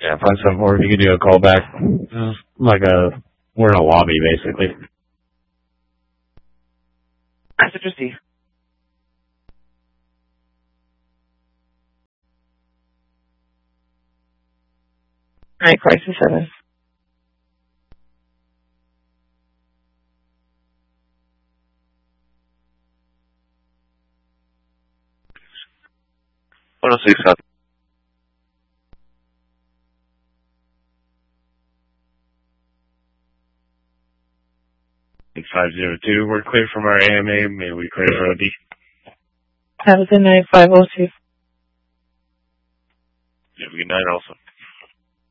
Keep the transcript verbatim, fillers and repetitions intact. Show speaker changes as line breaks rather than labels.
Yeah, five seven four, if you could do a call back. Uh, like a, we're in a lobby, basically.
That's interesting. Alright, crisis seven.
one oh six, copy.
five zero two, we're clear from our A M A. May we clear for O D?
Have a good night, five oh two.
You have a good night also.